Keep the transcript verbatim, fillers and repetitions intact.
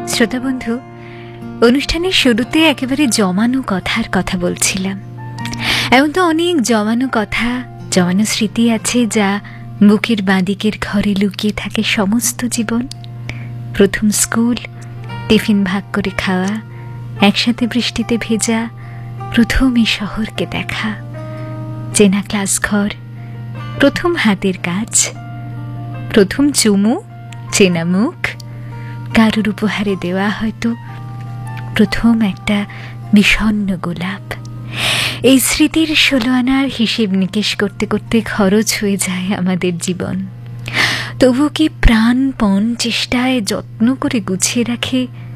শ্রোতা বন্ধু, অনুষ্ঠানের শুরুতে একেবারে জমানো কথার কথা বলছিলাম। এমন তো অনেক জমানো কথা, জমানো স্মৃতি আছে যা বুকের বাঁদিকের ঘরে লুকিয়ে থাকে সমস্ত জীবন। প্রথম স্কুল, টিফিন ভাগ করে খাওয়া, একসাথে বৃষ্টিতে ভেজা, প্রথম এই শহরকে দেখা, চেনা ক্লাস ঘর, প্রথম হাতের কাজ, প্রথম চুমু, চেনা মুখ, কারুর উপহারে দেওয়া হয়তো প্রথম একটা বিষণ্ণ গোলাপ। এই স্মৃতির ষোলো আনার হিসেব নিকেশ করতে করতে খরচ হয়ে যায় আমাদের জীবন। তবু কি প্রাণপণ চেষ্টায় যত্ন করে গুছিয়ে রাখে